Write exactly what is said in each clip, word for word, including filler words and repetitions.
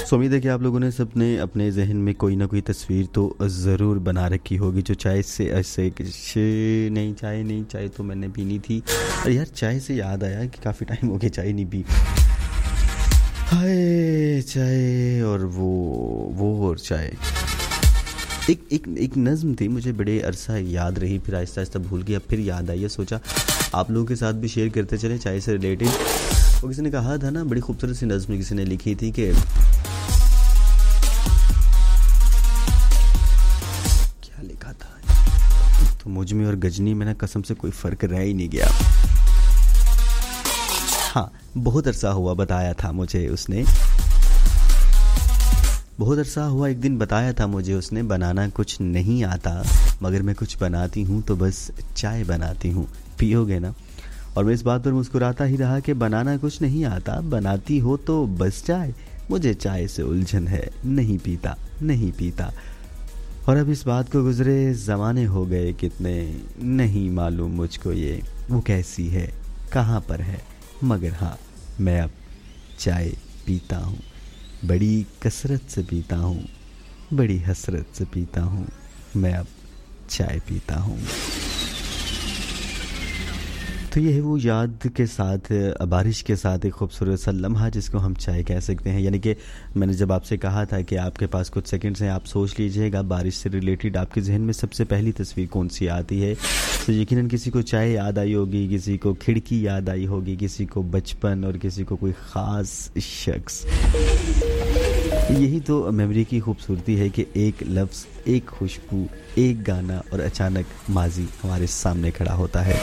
सो उम्मीद है कि आप लोगों ने सबने अपने जहन में कोई ना कोई तस्वीर तो ज़रूर बना रखी होगी जो चाय से ऐसे नहीं चाय नहीं चाय तो मैंने पीनी थी। और यार चाय से याद आया कि काफ़ी टाइम हो गया चाय नहीं पी। हाय चाय और वो वो और चाय एक एक एक नज़्म थी, मुझे बड़े अरसा याद रही, फिर आहिस्ता आहिस्ता भूल गया, फिर याद आई है, सोचा आप लोगों के साथ भी शेयर करते चले चाय से रिलेटेड। वो किसी ने कहा था ना, बड़ी खूबसूरत सी नज़्म किसी ने लिखी थी कि क्या लिखा था, तो मुझ में और गजनी में ना कसम से कोई फ़र्क रह ही नहीं गया। हाँ, बहुत अरसा हुआ बताया था मुझे उसने, बहुत अरसा हुआ एक दिन बताया था मुझे उसने, बनाना कुछ नहीं आता मगर मैं कुछ बनाती हूँ तो बस चाय बनाती हूँ, पियोगे ना। और मैं इस बात पर मुस्कुराता ही रहा कि बनाना कुछ नहीं आता, बनाती हो तो बस चाय, मुझे चाय से उलझन है, नहीं पीता नहीं पीता। और अब इस बात को गुजरे ज़माने हो गए कितने, नहीं मालूम मुझको ये वो कैसी है, कहाँ पर है, मगर हाँ मैं अब चाय पीता हूँ, बड़ी कसरत से पीता हूँ, बड़ी हसरत से पीता हूँ, मैं अब चाय पीता हूँ। तो ये है वो याद के साथ, बारिश के साथ एक खूबसूरत सा लम्हा जिसको हम चाय कह सकते हैं। यानी कि मैंने जब आपसे कहा था कि आपके पास कुछ सेकंड्स हैं, आप सोच लीजिएगा बारिश से रिलेटेड आपके जहन में सबसे पहली तस्वीर कौन सी आती है। तो यकीनन किसी को चाय याद आई होगी, किसी को खिड़की याद आई होगी, किसी को बचपन और किसी को कोई ख़ास शख्स। यही तो मेमोरी की खूबसूरती है कि एक लफ्ज़, एक खुशबू, एक गाना और अचानक माजी हमारे सामने खड़ा होता है।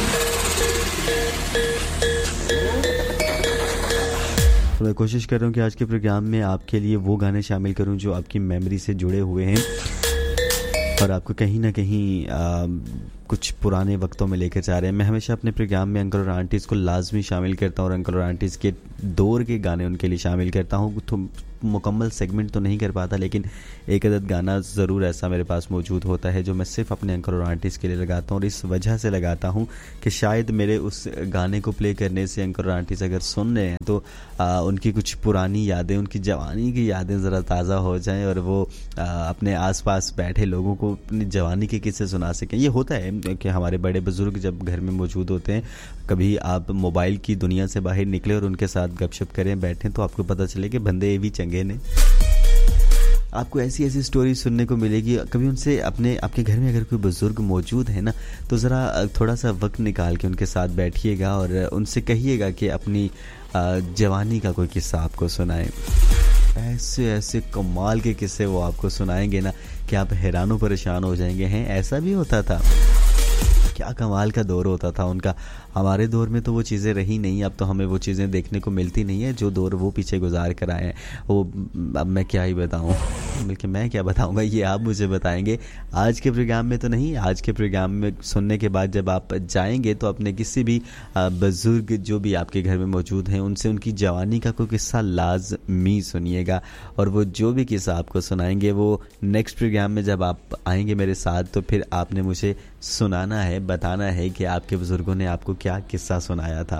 तो मैं कोशिश कर रहा हूँ कि आज के प्रोग्राम में आपके लिए वो गाने शामिल करूँ जो आपकी मेमोरी से जुड़े हुए हैं और आपको कहीं ना कहीं आ, कुछ पुराने वक्तों में लेकर जा रहे हैं। मैं हमेशा अपने प्रोग्राम में अंकल और आंटीज़ को लाजमी शामिल करता हूँ और अंकल और आंटीज़ के दौर के गाने उनके लिए शामिल करता हूँ। तो मुकम्मल सेगमेंट तो नहीं कर पाता, लेकिन एक अदद गाना ज़रूर ऐसा मेरे पास मौजूद होता है जो मैं सिर्फ अपने अंकल और आंटीज़ के लिए लगाता हूँ। और इस वजह से लगाता हूँ कि शायद मेरे उस गाने को प्ले करने से अंकल और आंटीज़ अगर सुन रहे हैं तो आ, उनकी कुछ पुरानी यादें, उनकी जवानी की यादें ज़रा ताज़ा हो जाएं और वो आ, अपने आसपास बैठे लोगों को अपनी जवानी के किस्से सुना सकें। ये होता है कि हमारे बड़े बुज़ुर्ग जब घर में मौजूद होते हैं, कभी आप मोबाइल की दुनिया से बाहर निकले और उनके साथ गपशप करें, बैठें, तो आपको पता चले कि बंदे ये भी चंगे ने। आपको ऐसी ऐसी स्टोरी सुनने को मिलेगी। कभी उनसे अपने आपके घर में अगर कोई बुज़ुर्ग मौजूद है ना, तो ज़रा थोड़ा सा वक्त निकाल के उनके साथ बैठिएगा और उनसे कहिएगा कि अपनी जवानी का कोई किस्सा आपको सुनाएं। ऐसे ऐसे कमाल के किस्से वो आपको सुनाएंगे ना कि आप हैरान परेशान हो जाएंगे। हैं ऐसा भी होता था, क्या कमाल का दौर होता था उनका। हमारे दौर में तो वो चीज़ें रही नहीं, अब तो हमें वो चीज़ें देखने को मिलती नहीं है जो दौर वो पीछे गुजार कर आए हैं। वो अब मैं क्या ही बताऊं, बल्कि मैं क्या बताऊंगा, ये आप मुझे बताएंगे। आज के प्रोग्राम में तो नहीं, आज के प्रोग्राम में सुनने के बाद जब आप जाएंगे तो अपने किसी भी बुज़ुर्ग जो भी आपके घर में मौजूद हैं उनसे उनकी जवानी का कोई किस्सा लाजमी सुनिएगा। और वो जो भी किस्सा आपको सुनाएंगे वो नेक्स्ट प्रोग्राम में जब आप आएंगे मेरे साथ, तो फिर आपने मुझे सुनाना है, बताना है कि आपके बुजुर्गों ने आपको क्या किस्सा सुनाया था।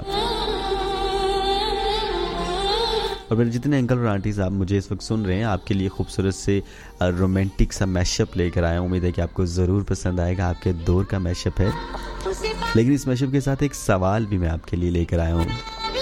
और मेरे जितने अंकल और आंटीज़ आप मुझे इस वक्त सुन रहे हैं, आपके लिए खूबसूरत से रोमांटिक सा मैशअप लेकर आया हूँ। उम्मीद है कि आपको ज़रूर पसंद आएगा, आपके दौर का मैशअप है। लेकिन इस मैशअप के साथ एक सवाल भी मैं आपके लिए लेकर आया हूँ।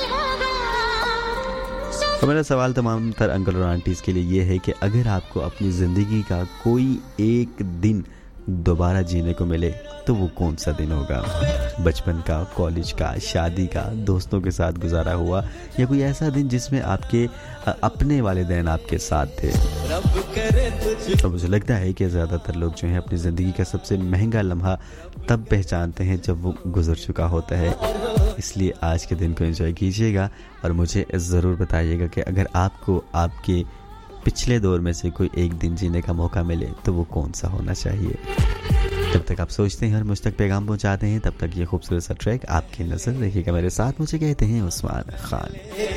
तो मेरा सवाल तमाम तर अंकल और आंटीज़ के लिए ये है कि अगर आपको अपनी ज़िंदगी का कोई एक दिन दोबारा जीने को मिले तो वो कौन सा दिन होगा? बचपन का, कॉलेज का, शादी का, दोस्तों के साथ गुजारा हुआ, या कोई ऐसा दिन जिसमें आपके अपने वालिदैन आपके साथ थे। तो मुझे लगता है कि ज़्यादातर लोग जो हैं अपनी ज़िंदगी का सबसे महंगा लम्हा तब पहचानते हैं जब वो गुजर चुका होता है। इसलिए आज के दिन को एंजॉय कीजिएगा और मुझे ज़रूर बताइएगा कि अगर आपको आपके पिछले दौर में से कोई एक दिन जीने का मौका मिले तो वो कौन सा होना चाहिए। जब तक आप सोचते हैं और मुझ तक पैगाम पहुंचाते हैं, तब तक ये खूबसूरत सा ट्रैक आपकी नजर रखिएगा। मेरे साथ मुझे कहते हैं उस्मान खान।